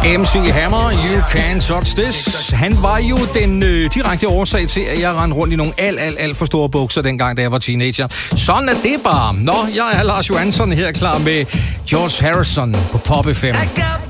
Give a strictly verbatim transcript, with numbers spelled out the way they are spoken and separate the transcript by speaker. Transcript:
Speaker 1: M C Hammer, You Can't Touch This. Han var jo den øh, direkte årsag til, at jeg rendte rundt i nogle alt, alt, alt for store bukser dengang, da jeg var teenager. Sådan er det bare. Nå, jeg er Lars Johansson her klar med George Harrison på Pop F M.